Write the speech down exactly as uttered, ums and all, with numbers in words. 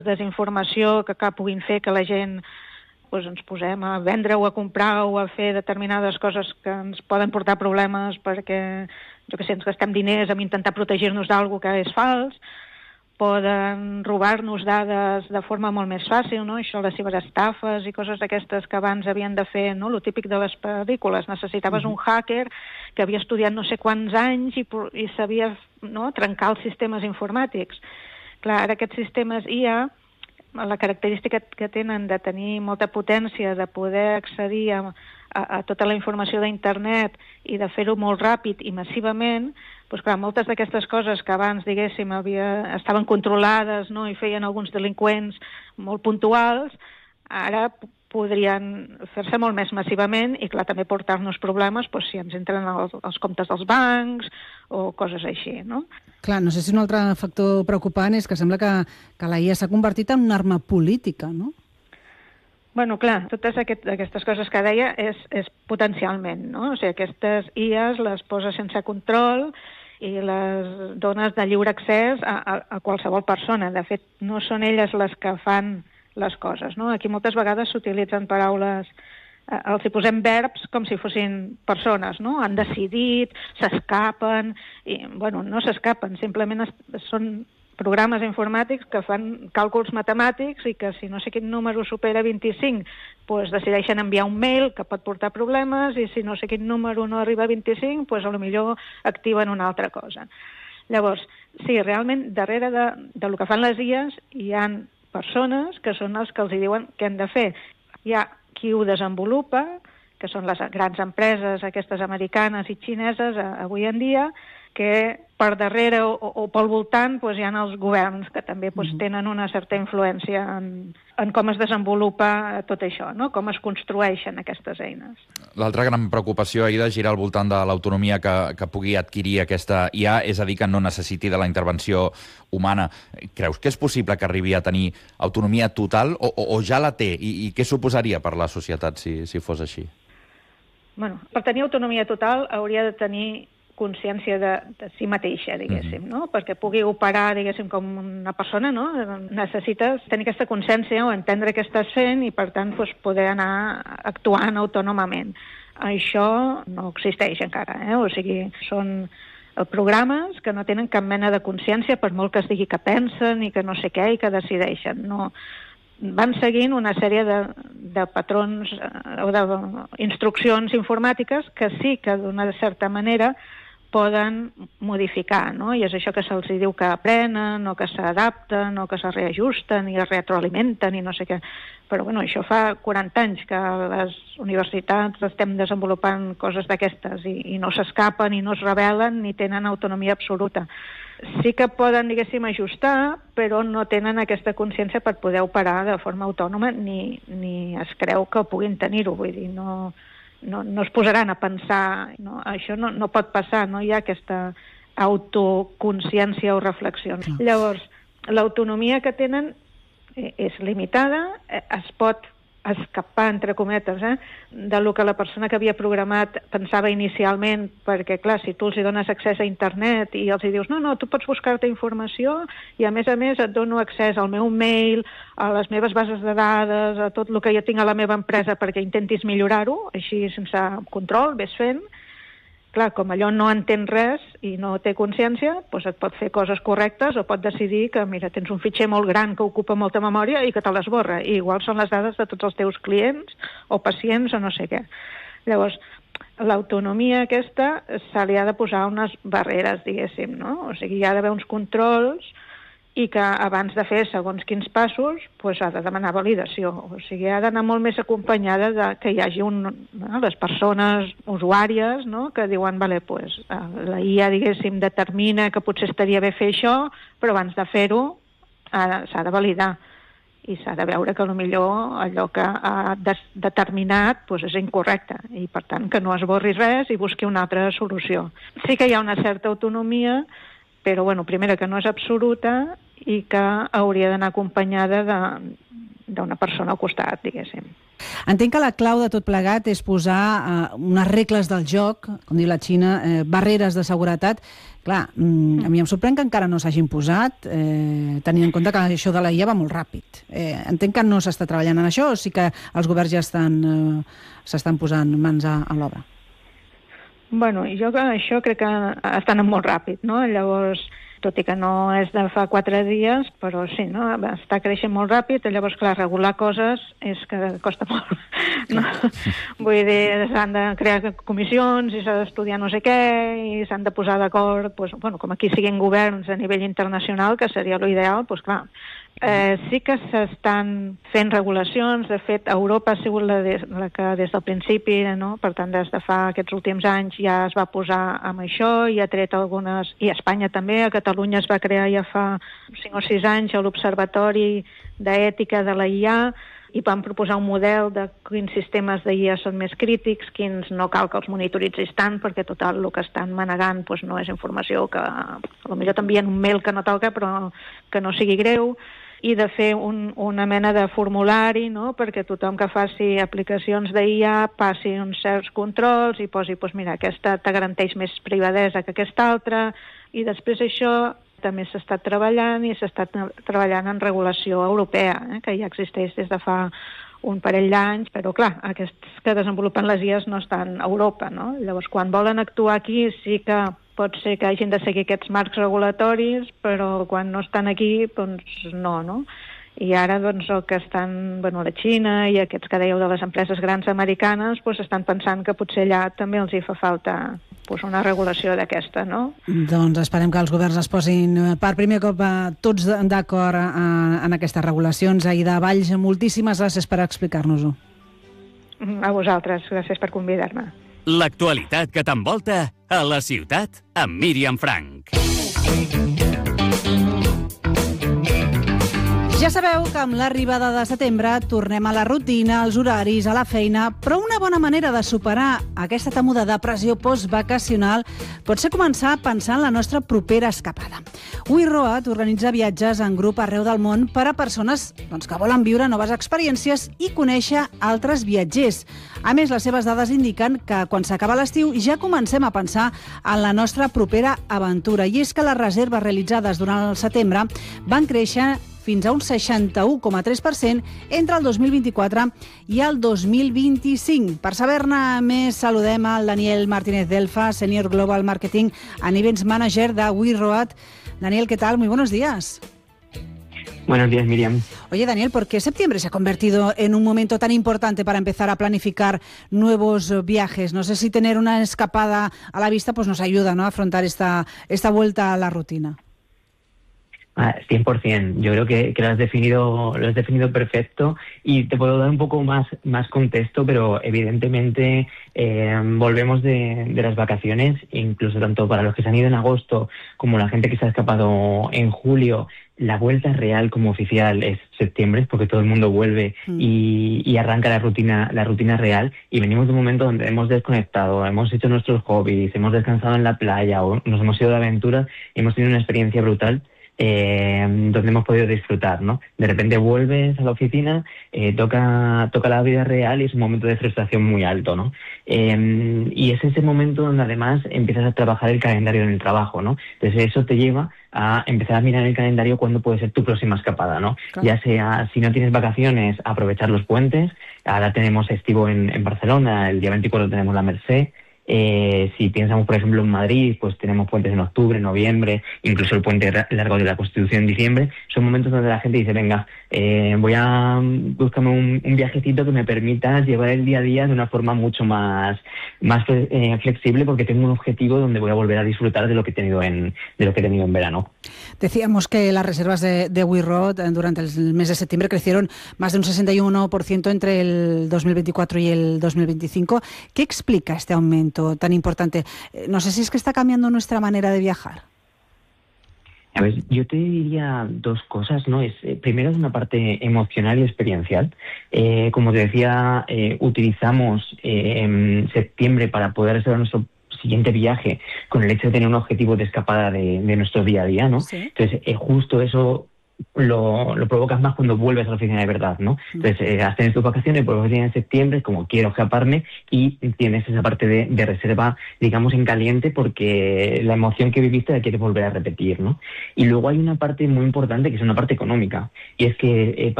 desinformació que, que puguin fer que la gent doncs, ens posem a vendre o a comprar o a fer determinades coses que ens poden portar problemes perquè, jo què sé, ens gastem diners en intentar protegir-nos d'alguna que és fals, poden robar-nos dades de forma molt més fàcil, no? Això, les ciberestafes i coses d'aquestes que abans havien de fer, no? Lo típic de les pel·lícules, necessitaves un hacker que havia estudiat no sé quants anys i, i sabia, no?, trencar els sistemes informàtics. Clar, ara aquests sistemes I A, la característica que tenen de tenir molta potència, de poder accedir a, a, a tota la informació d'internet i de fer-ho molt ràpid i massivament, doncs clar, moltes d'aquestes coses que abans, diguéssim, havia, estaven controlades, no?, i feien alguns delinqüents molt puntuals, ara podrien fer-se molt més massivament i, clar, també portar-nos problemes doncs, si ens entren els, els comptes dels bancs o coses així, no? Clar, no sé si un altre factor preocupant és que sembla que, que la I A s'ha convertit en una arma política, no? Bueno, clar, totes aquest, aquestes coses que deia és, és potencialment, no? O sigui, aquestes I As les posa sense control i les dones de lliure accés a, a, a qualsevol persona. De fet, no són elles les que fan les coses, no? Aquí moltes vegades s'utilitzen paraules, eh, els hi posem verbs com si fossin persones, no? Han decidit, s'escapen, i, bueno, no s'escapen, simplement es, són programes informàtics que fan càlculs matemàtics i que si no sé quin número supera vint-i-cinc, doncs decideixen enviar un mail que pot portar problemes i si no sé quin número no arriba a vint-i-cinc, doncs a lo millor activen una altra cosa. Llavors, sí, realment, darrere de, de lo que fan les I As hi ha persones que són els que els hi diuen què han de fer. Hi ha qui ho desenvolupa, que són les grans empreses, aquestes americanes i xineses, avui en dia, que per darrere o, o pel voltant doncs, hi ha els governs que també doncs, tenen una certa influència en, en com es desenvolupa tot això, no? Com es construeixen aquestes eines. L'altra gran preocupació, Aida, gira al voltant de l'autonomia que, que pugui adquirir aquesta I A, és a dir, que no necessiti de la intervenció humana. Creus que és possible que arribi a tenir autonomia total o, o, o ja la té? I, i què suposaria per la societat si, si fos així? Bueno, per tenir autonomia total hauria de tenir consciència de, de si mateixa, diguéssim, no? Perquè pugui operar, diguéssim, com una persona, no? Necessites tenir aquesta consciència o entendre què estàs fent i, per tant, doncs, poder anar actuant autònomament. Això no existeix encara, eh? O sigui, són programes que no tenen cap mena de consciència, per molt que es digui que pensen i que no sé què i que decideixen. No, van seguint una sèrie de, de patrons eh, o d'instruccions informàtiques que sí que d'una certa manera poden modificar, no? I és això que se'ls diu que aprenen o que s'adapten o que se reajusten i es retroalimenten i no sé què. Però bueno, això fa quaranta anys que a les universitats estem desenvolupant coses d'aquestes i, i no s'escapen i no es rebel·len ni tenen autonomia absoluta. Sí que poden, diguéssim, ajustar, però no tenen aquesta consciència per poder operar de forma autònoma ni, ni es creu que puguin tenir-ho. Vull dir, no, no, no es posaran a pensar, no, això no, no pot passar, no hi ha aquesta autoconsciència o reflexió. No. Llavors, l'autonomia que tenen és limitada, es pot escapar, entre cometes, eh, de lo que la persona que havia programat pensava inicialment, perquè, clar, si tu els hi dones accés a internet i els hi dius, no, no, tu pots buscar-te informació i, a més a més, et dono accés al meu mail, a les meves bases de dades, a tot el que jo tinc a la meva empresa perquè intentis millorar-ho, així sense control, ves fent. Clar, com allò no entén res i no té consciència, doncs et pot fer coses correctes o pot decidir que, mira, tens un fitxer molt gran que ocupa molta memòria i que te l'esborra. I igual són les dades de tots els teus clients o pacients o no sé què. Llavors, l'autonomia aquesta se li ha de posar unes barreres, diguéssim, no? O sigui, hi ha d'haver uns controls i que abans de fer segons quins passos doncs ha de demanar validació. O sigui, ha d'anar molt més acompanyada de que hi hagi un, no, les persones usuàries, no, que diuen, vale, pues, la I A, diguéssim, determina que potser estaria bé fer això, però abans de fer-ho s'ha de validar i s'ha de veure que potser allò que ha determinat doncs és incorrecte i, per tant, que no esborri res i busqui una altra solució. Sí que hi ha una certa autonomia, però, bueno, primera, que no és absoluta i que hauria d'anar acompanyada d'una persona al costat, diguéssim. Entenc que la clau de tot plegat és posar eh, unes regles del joc, com diu la Xina, eh, barreres de seguretat. Clar, mm, a mi em sorprèn que encara no s'hagin posat, eh, tenint en compte que això de la I A va molt ràpid. Eh, entenc que no s'està treballant en això, o sí que els governs ja estan eh, s'estan posant mans a, a l'obra? Bueno, jo això crec que estan anant molt ràpid, no? Llavors, tot i que no és de fa quatre dies, però sí, no? Està creixent molt ràpid, llavors, clar, regular coses és que costa molt. No? Vull dir, s'han de crear comissions i s'ha d'estudiar no sé què i s'han de posar d'acord, doncs, bueno, com aquí siguin governs a nivell internacional, que seria l'ideal, doncs clar, Eh, sí que s'estan fent regulacions. De fet, Europa ha sigut la, de, la que des del principi, no? Per tant, des de fa aquests últims anys ja es va posar amb això i ha tret algunes... I a Espanya també, a Catalunya es va crear ja fa cinc o sis anys l'Observatori d'Ètica de la I A i van proposar un model de quins sistemes d'I A són més crítics, quins no cal que els monitoritzis tant, perquè total el que estan manegant doncs, no és informació que potser t'envien un mail que no toca però que no sigui greu, i de fer un, una mena de formulari, no?, perquè tothom que faci aplicacions d'I A passi uns certs controls i posi, doncs mira, aquesta te garanteix més privadesa que aquesta altra, i després això també s'ha estat treballant i s'ha estat treballant en regulació europea, eh, que ja existeix des de fa un parell d'anys, però clar, aquests que desenvolupen les I As no estan a Europa, no? Llavors, quan volen actuar aquí sí que pot ser que hagin de seguir aquests marcs regulatoris, però quan no estan aquí, doncs no, no? I ara, doncs, el que estan, bueno, la Xina i aquests que dèieu de les empreses grans americanes, doncs estan pensant que potser allà també els hi fa falta doncs, una regulació d'aquesta, no? Doncs esperem que els governs es posin per primer cop tots d'acord en aquestes regulacions. Aida Valls, moltíssimes gràcies per explicar-nos-ho. A vosaltres, gràcies per convidar-me. L'actualitat que t'envolta a la ciutat amb Míriam Frank. Ja sabeu que amb l'arribada de setembre tornem a la rutina, als horaris, a la feina, però una bona manera de superar aquesta temuda depressió postvacacional pot ser començar a pensar en la nostra propera escapada. We Road organitza viatges en grup arreu del món per a persones doncs, que volen viure noves experiències i conèixer altres viatgers. A més, les seves dades indiquen que quan s'acaba l'estiu ja comencem a pensar en la nostra propera aventura. I és que les reserves realitzades durant el setembre van créixer fins a un seixanta-u coma tres per cent entre el dos mil vint-i-quatre i el dos mil vint-i-cinc. Per saber-ne més, saludem al Daniel Martínez Delfa, Senior Global Marketing and Events Manager de We Road. Daniel, ¿qué tal? Muy buenos días. Buenos días, Miriam. Oye, Daniel, ¿por qué septiembre se ha convertido en un momento tan importante para empezar a planificar nuevos viajes? No sé si tener una escapada a la vista pues nos ayuda, ¿no?, a afrontar esta, esta vuelta a la rutina. Ah, cien por ciento. Yo creo que, que lo has definido lo has definido perfecto y te puedo dar un poco más, más contexto, pero evidentemente eh, volvemos de, de las vacaciones, incluso tanto para los que se han ido en agosto como la gente que se ha escapado en julio. La vuelta real como oficial es septiembre, porque todo el mundo vuelve mm. y, y arranca la rutina la rutina real, y venimos de un momento donde hemos desconectado, hemos hecho nuestros hobbies, hemos descansado en la playa o nos hemos ido de aventura y hemos tenido una experiencia brutal. Eh, donde hemos podido disfrutar, ¿no? De repente vuelves a la oficina, eh, toca toca la vida real y es un momento de frustración muy alto, ¿no? Eh, y es ese momento donde además empiezas a trabajar el calendario en el trabajo, ¿no? Entonces eso te lleva a empezar a mirar el calendario cuándo puede ser tu próxima escapada, ¿no? Claro. Ya sea, si no tienes vacaciones, aprovechar los puentes. Ahora tenemos Estivo en, en Barcelona, el día veinticuatro tenemos la Merced. Eh, si pensamos, por ejemplo, en Madrid, pues tenemos puentes en octubre, noviembre, incluso el puente largo de la Constitución en diciembre. Son momentos donde la gente dice, venga, eh, voy a buscarme un, un viajecito que me permita llevar el día a día de una forma mucho más, más eh, flexible, porque tengo un objetivo donde voy a volver a disfrutar de lo que he tenido en, de lo que he tenido en verano. Decíamos que las reservas de, de We Road durante el mes de septiembre crecieron más de un sesenta y uno por ciento entre el dos mil veinticuatro y el dos mil veinticinco. ¿Qué explica este aumento tan importante? No sé si es que está cambiando nuestra manera de viajar. A ver, yo te diría dos cosas, ¿no? Es, eh, primero es una parte emocional y experiencial. Eh, como te decía, eh, utilizamos eh, en septiembre para poder reservar nuestro siguiente viaje con el hecho de tener un objetivo de escapada de, de nuestro día a día, ¿no? Sí. Entonces, eh, justo eso lo, lo provocas más cuando vuelves a la oficina de verdad, ¿no? Entonces, eh, has tenido tus vacaciones, vuelves a la oficina en septiembre, como quiero escaparme, y tienes esa parte de, de reserva, digamos, en caliente, porque la emoción que viviste la quieres volver a repetir, ¿no? Y luego hay una parte muy importante, que es una parte económica, y es que eh,